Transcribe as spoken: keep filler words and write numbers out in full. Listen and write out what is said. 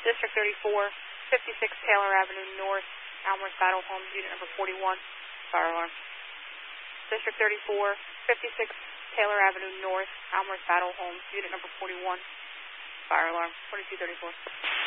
District thirty-four, fifty-six Taylor Avenue North, Almers Battle Homes, unit number forty-one, fire alarm. District thirty-four, fifty-six Taylor Avenue North, Almers Battle Homes, unit number forty-one, fire alarm, twenty-two thirty-four.